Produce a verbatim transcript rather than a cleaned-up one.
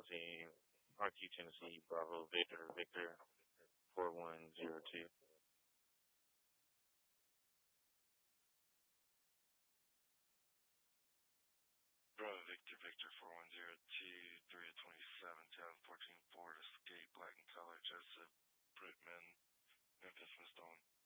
team, R Q Tennessee, Bravo, Victor, Victor, four one zero two. Bravo, Victor, Victor, four one zero two, three twenty-seven, ten fourteen, Ford Escape, black in color, Joseph Brickman, Memphis, Wisdom.